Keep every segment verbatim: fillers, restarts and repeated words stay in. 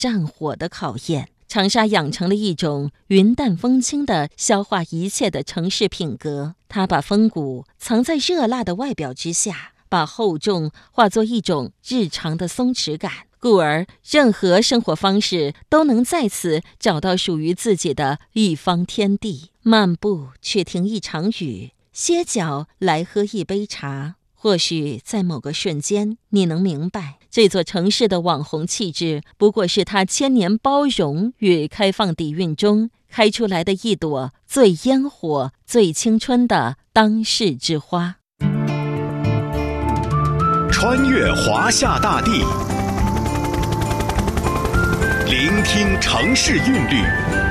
战火的考验。长沙养成了一种云淡风轻的消化一切的城市品格，它把风骨藏在热辣的外表之下，把厚重化作一种日常的松弛感，故而任何生活方式都能在此找到属于自己的一方天地。漫步去听一场雨，歇脚来喝一杯茶，或许在某个瞬间，你能明白，这座城市的网红气质，不过是它千年包容与开放底蕴中开出来的一朵最烟火、最青春的当世之花。 穿越华夏大地，聆听城市韵律，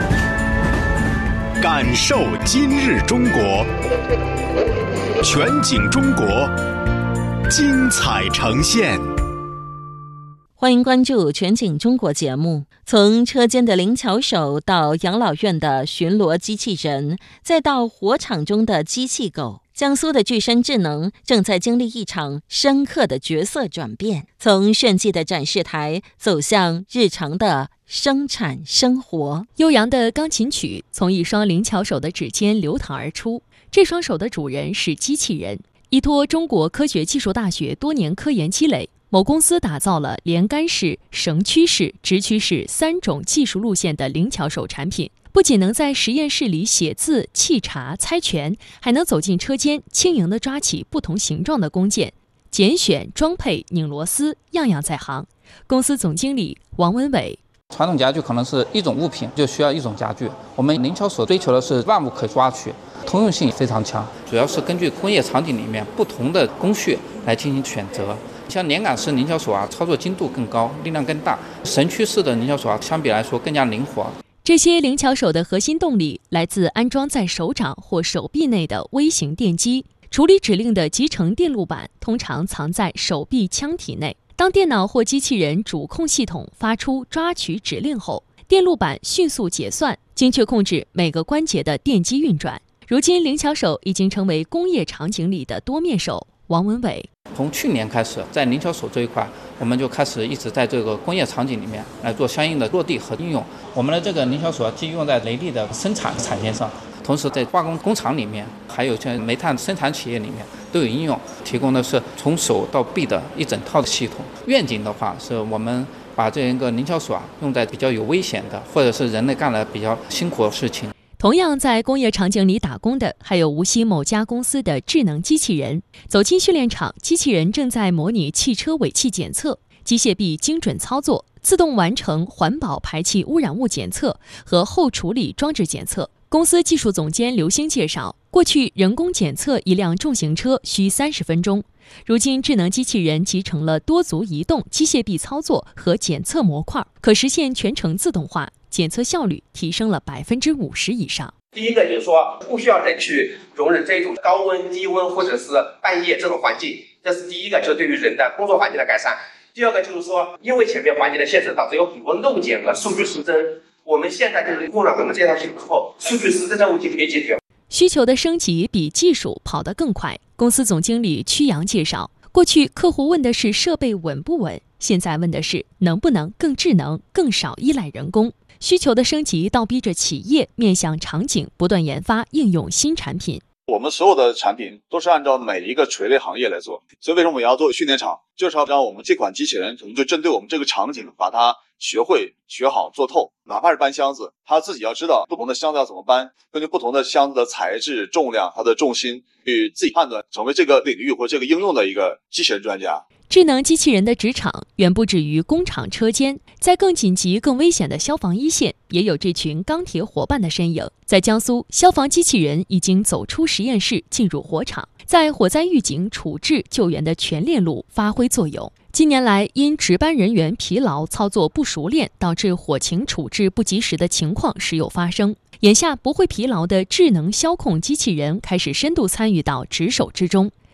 感受今日中国。全景中国，精彩呈现。 欢迎关注全景中国节目。从车间的灵巧手到养老院的巡逻机器人，再到火场中的机器狗，江苏的具身智能正在经历一场深刻的角色转变，从炫技的展示台走向日常的生产生活。 悠扬的钢琴曲从一双灵巧手的指尖流淌而出，这双手的主人是机器人。依托中国科学技术大学多年科研积累，某公司打造了连杆式、绳驱式、直驱式三种技术路线的灵巧手产品，不仅能在实验室里写字、沏茶、猜拳，还能走进车间，轻盈地抓起不同形状的工件，拣选、装配、拧螺丝，样样在行。公司总经理王文伟： 传统家具可能是一种物品就需要一种家具，我们灵巧手追求的是万物可抓取，通用性非常强，主要是根据工业场景里面不同的工序来进行选择。像连杆式灵巧手啊，操作精度更高，力量更大；绳驱式的灵巧手啊，相比来说更加灵活。 这些灵巧手的核心动力来自安装在手掌或手臂内的微型电机，处理指令的集成电路板通常藏在手臂腔体内。当电脑或机器人主控系统发出抓取指令后，电路板迅速解算，精确控制每个关节的电机运转。如今，灵巧手已经成为工业场景里的多面手。王文伟： 从去年开始，在灵巧手这一块，我们就开始一直在这个工业场景里面来做相应的落地和应用。我们的这个灵巧手既用在雷利的生产产线上，同时在化工工厂里面，还有像煤炭生产企业里面都有应用，提供的是从手到臂的一整套的系统。愿景的话，是我们把这一个灵巧手啊用在比较有危险的，或者是人类干了比较辛苦的事情。 同样在工业场景里打工的，还有无锡某家公司的智能机器人。走进训练场，机器人正在模拟汽车尾气检测，机械臂精准操作，自动完成环保排气污染物检测和后处理装置检测。公司技术总监刘星介绍，过去人工检测一辆重型车需三十分钟，如今智能机器人集成了多足移动、机械臂操作和检测模块，可实现全程自动化，检测效率提升了百分之五十以上。 第一个就是说，不需要人去容忍这种高温、低温或者是半夜这种环境，这是第一个，就是对于人的工作环境的改善。第二个就是说，因为前面环境的限制，导致有很多漏检和数据失真。我们现在就是用了我们这套系统之后，数据失真的问题可以解决。 需求的升级比技术跑得更快。公司总经理曲阳介绍，过去客户问的是设备稳不稳，现在问的是能不能更智能、更少依赖人工。需求的升级倒逼着企业面向场景不断研发应用新产品。 我们所有的产品都是按照每一个垂类行业来做，所以为什么我们要做训练场，就是要让我们这款机器人可能就针对我们这个场景把它学会学好做透。哪怕是搬箱子，它自己要知道不同的箱子要怎么搬，根据不同的箱子的材质、重量、它的重心去自己判断，成为这个领域或这个应用的一个机器人专家。 智能机器人的职场远不止于工厂车间，在更紧急、更危险的消防一线，也有这群钢铁伙伴的身影。在江苏，消防机器人已经走出实验室，进入火场，在火灾预警、处置、救援的全链路发挥作用。近年来，因值班人员疲劳、操作不熟练，导致火情处置不及时的情况时有发生。眼下，不会疲劳的智能消控机器人开始深度参与到值守之中。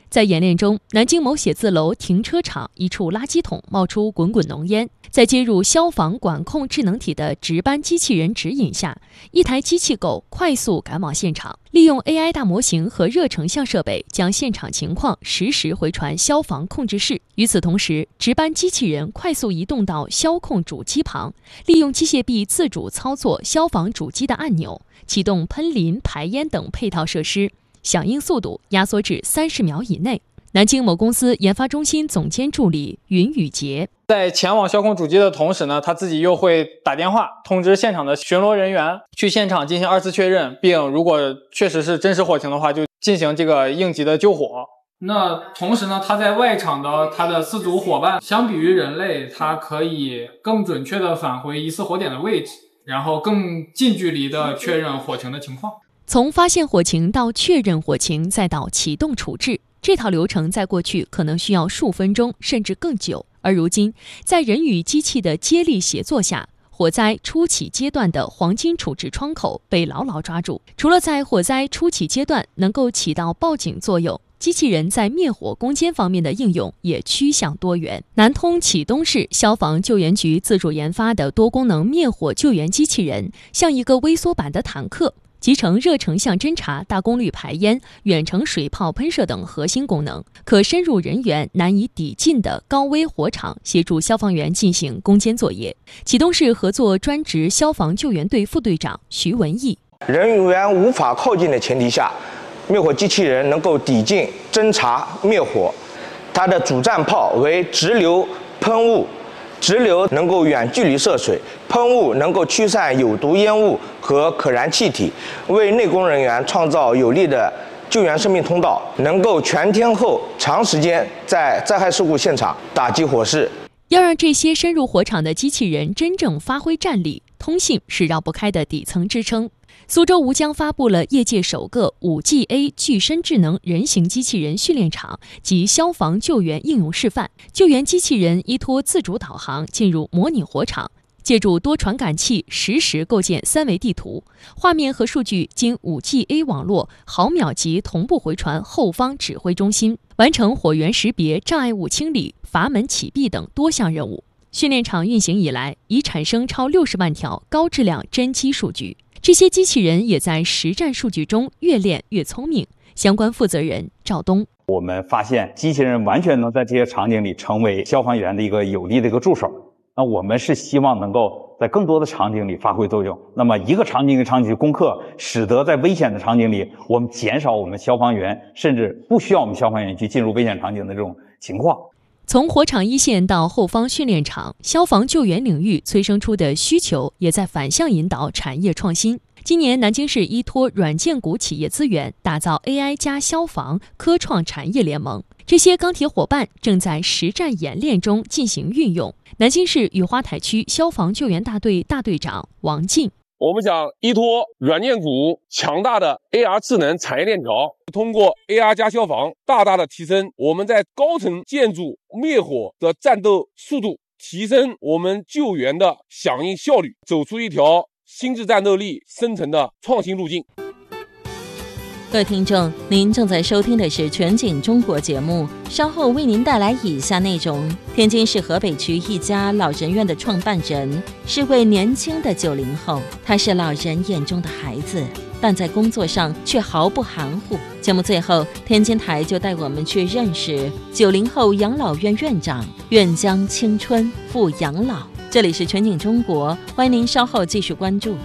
在演练中，南京某写字楼停车场一处垃圾桶冒出滚滚浓烟，在接入消防管控智能体的值班机器人指引下，一台机器狗快速赶往现场，利用 A I 大模型和热成像设备将现场情况实时回传消防控制室。与此同时，值班机器人快速移动到消控主机旁，利用机械臂自主操作消防主机的按钮，启动喷淋、排烟等配套设施，响应速度压缩至三十秒以内。南京某公司研发中心总监助理云宇杰在前往消控主机的同时呢，他自己又会打电话通知现场的巡逻人员去现场进行二次确认，并如果确实是真实火情的话，就进行这个应急的救火。那同时呢，他在外场的他的四组伙伴，相比于人类，他可以更准确的返回疑似火点的位置，然后更近距离的确认火情的情况。 从发现火情到确认火情，再到启动处置，这套流程在过去可能需要数分钟甚至更久，而如今在人与机器的接力协作下，火灾初期阶段的黄金处置窗口被牢牢抓住。除了在火灾初期阶段能够起到报警作用，机器人在灭火攻坚方面的应用也趋向多元。南通启东市消防救援局自主研发的多功能灭火救援机器人，像一个微缩版的坦克，集成热成像侦察、大功率排烟、远程水炮喷射等核心功能，可深入人员难以抵近的高危火场，协助消防员进行攻坚作业。启东市合作专职消防救援队副队长徐文义： 人员无法靠近的前提下，灭火机器人能够抵近侦察灭火。它的主战炮为直流喷雾，直流能够远距离射水，喷雾能够驱散有毒烟雾和可燃气体，为内工人员创造有利的救援生命通道，能够全天候长时间在灾害事故现场打击火势。 要让这些深入火场的机器人真正发挥战力，通信是绕不开的底层支撑。苏州吴江发布了业界首个 五 G A 具身智能人形机器人训练场及消防救援应用示范。救援机器人依托自主导航进入模拟火场，借助多传感器实时构建三维地图，画面和数据经 五 G A 网络毫秒级同步回传后方指挥中心，完成火源识别、障碍物清理、阀门启闭等多项任务。训练场运行以来，已产生超六十万条高质量真机数据。这些机器人也在实战数据中越练越聪明。相关负责人赵东： 我们发现机器人完全能在这些场景里成为消防员的一个有力的一个助手。那我们是希望能够在更多的场景里发挥作用。那么一个场景一个场景攻克，使得在危险的场景里，我们减少我们消防员甚至不需要我们消防员去进入危险场景的这种情况。 从火场一线到后方训练场，消防救援领域催生出的需求也在反向引导产业创新。今年，南京市依托软件股企业资源，打造 A I 加消防科创产业联盟。这些钢铁伙伴正在实战演练中进行运用。南京市雨花台区消防救援大队大队长王进： 我们想依托软件股强大的 A R 智能产业链条，通过 A R 加消防，大大的提升我们在高层建筑灭火的战斗速度，提升我们救援的响应效率，走出一条新质战斗力生成的创新路径。 各位听众，您正在收听的是全景中国节目，稍后为您带来以下内容。天津市河北区一家老人院的创办人是位年轻的九零后，他是老人眼中的孩子，但在工作上却毫不含糊。节目最后，天津台就带我们去认识九零后养老院院长，愿将青春付养老。这里是全景中国，欢迎您稍后继续关注。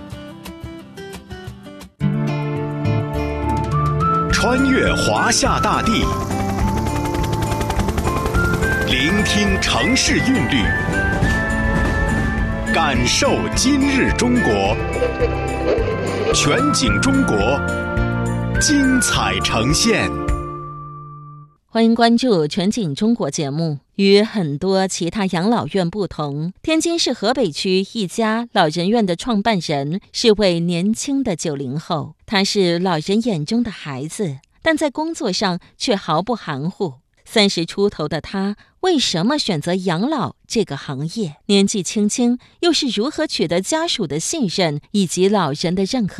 穿越华夏大地，聆听城市韵律，感受今日中国。全景中国，精彩呈现。 欢迎关注全景中国节目。与很多其他养老院不同，天津市河北区一家老人院的创办人是位年轻的九零后，他是老人眼中的孩子，但在工作上却毫不含糊。三十出头的他为什么选择养老这个行业？年纪轻轻又是如何取得家属的信任以及老人的认可呢？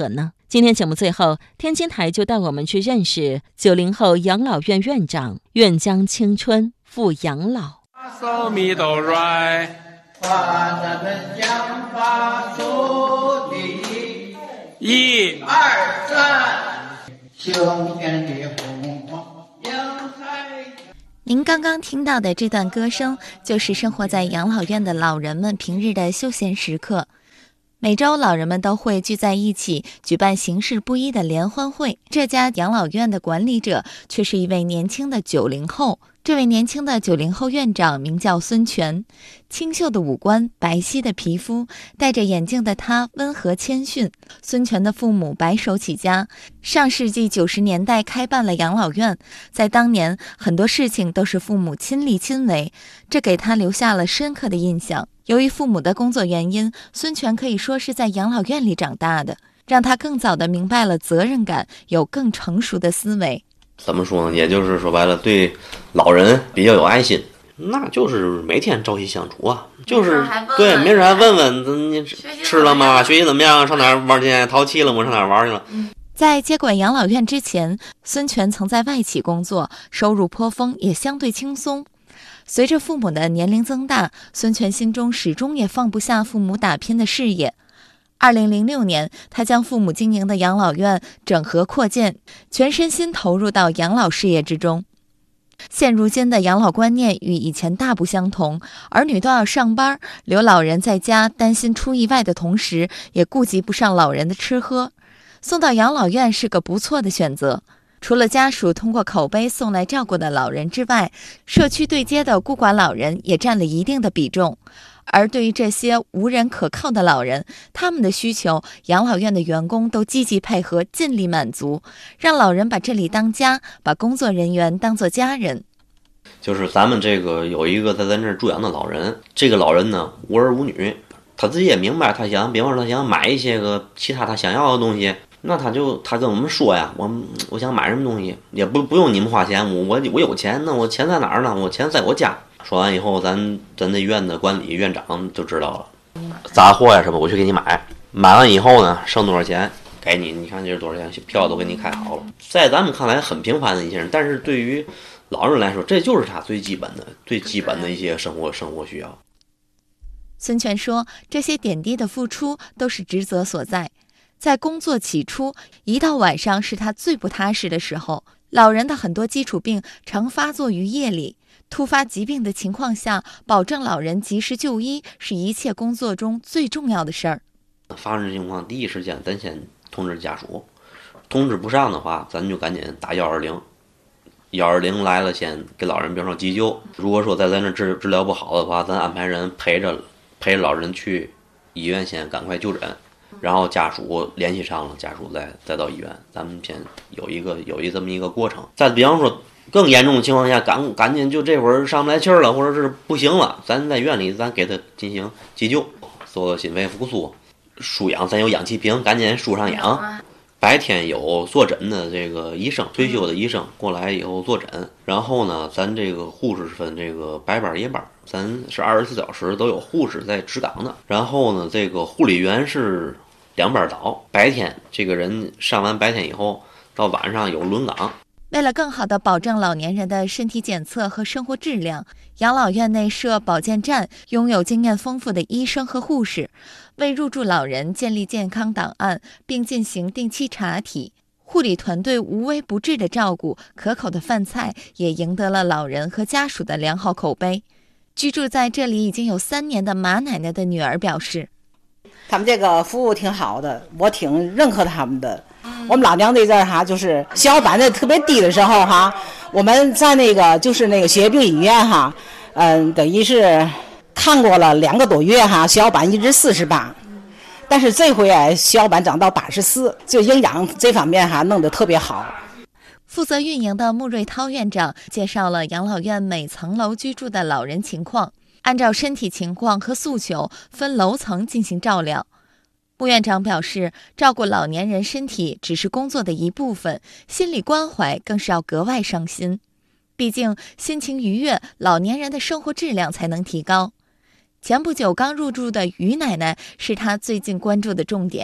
今天节目最后，天津台就带我们去认识九零后养老院院长，愿将青春付养老。 手米都软，把咱们想法说的一二三，秋天的红花洋海。 您刚刚听到的这段歌声，就是生活在养老院的老人们平日的休闲时刻。每周老人们都会聚在一起举办形式不一的联欢会。这家养老院的管理者却是一位年轻的九零后。这位年轻的九零后院长名叫孙权，清秀的五官，白皙的皮肤，戴着眼镜的他温和谦逊。孙权的父母白手起家，上世纪九十年代开办了养老院，在当年很多事情都是父母亲力亲为，这给他留下了深刻的印象。由于父母的工作原因，孙权可以说是在养老院里长大的，让他更早地明白了责任感，有更成熟的思维。 怎么说呢？也就是说白了，对老人比较有爱心，那就是每天朝夕相处啊，就是对，没事还问问你吃了吗？学习怎么样？上哪儿玩去？淘气了吗？上哪儿玩去了？ 在接管养老院之前，孙权曾在外企工作，收入颇丰，也相对轻松。随着父母的年龄增大，孙权心中始终也放不下父母打拼的事业。二零零六年，他将父母经营的养老院整合扩建，全身心投入到养老事业之中。现如今的养老观念与以前大不相同，儿女都要上班，留老人在家，担心出意外的同时，也顾及不上老人的吃喝。送到养老院是个不错的选择。除了家属通过口碑送来照顾的老人之外，社区对接的孤寡老人也占了一定的比重。而对于这些无人可靠的老人，他们的需求，养老院的员工都积极配合，尽力满足，让老人把这里当家，把工作人员当作家人。 就是咱们这个有一个在咱这儿住养的老人，这个老人呢无儿无女，他自己也明白，他想，比方说他想买一些个其他他想要的东西，那他就他跟我们说呀，我我想买什么东西，也不不用你们花钱，我我我有钱，那我钱在哪儿呢？我钱在我家。说完以后，咱咱这院的管理院长就知道了，杂货呀什么我去给你买，买完以后呢，剩多少钱给你，你看这是多少钱，票都给你开好了。在咱们看来很平凡的一些人，但是对于老人来说，这就是他最基本的、最基本的一些生活生活需要。 孙权说，这些点滴的付出都是职责所在。在工作起初，一到晚上是他最不踏实的时候。老人的很多基础病常发作于夜里，突发疾病的情况下，保证老人及时就医是一切工作中最重要的事儿。 发生情况第一时间咱先通知家属，通知不上的话，咱就赶紧打幺二零，幺二零来了先给老人比方说急救。如果说在咱这治治疗不好的话，咱安排人陪着陪着老人去医院先赶快就诊。然后家属联系上了，家属再再到医院，咱们先有一个有一这么一个过程。再比方说更严重的情况下，赶赶紧就这会儿上不来气儿了，或者是不行了，咱在院里咱给他进行急救，做心肺复苏，输氧，咱有氧气瓶，赶紧输上氧。白天有坐诊的这个医生，退休的医生过来以后坐诊，然后呢，咱这个护士分这个白班夜班，咱是二十四小时都有护士在值岗的。然后呢，这个护理员是两班倒，白天这个人上完白天以后，到晚上有轮岗。 为了更好地保证老年人的身体检测和生活质量，养老院内设保健站，拥有经验丰富的医生和护士，为入住老人建立健康档案，并进行定期查体。护理团队无微不至的照顾，可口的饭菜也赢得了老人和家属的良好口碑。居住在这里已经有三年的马奶奶的女儿表示， 他们这个服务挺好的，我挺认可他们的。我们老娘这阵儿哈，就是血小板的特别低的时候哈，我们在那个就是那个血液病医院哈，嗯，等于是看过了两个多月哈，血小板一直四十八，但是这回啊，血小板涨到八十四，就营养这方面哈弄得特别好。 负责运营的穆瑞涛院长介绍了养老院每层楼居住的老人情况，按照身体情况和诉求分楼层进行照料。穆院长表示，照顾老年人身体只是工作的一部分，心理关怀更是要格外上心。毕竟心情愉悦，老年人的生活质量才能提高。前不久刚入住的于奶奶是她最近关注的重点。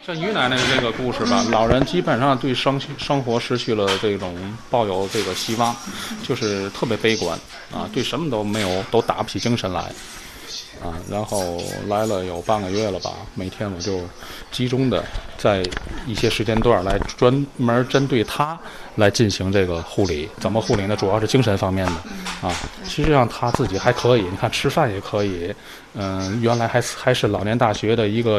像于奶奶的这个故事吧，老人基本上对生生活失去了这种抱有这个希望，就是特别悲观啊，对什么都没有，都打不起精神来啊。然后来了有半个月了吧，每天我就集中的在一些时间段来专门针对他来进行这个护理。怎么护理呢？主要是精神方面的啊。实际上他自己还可以，你看吃饭也可以，嗯、呃，原来还还是老年大学的一个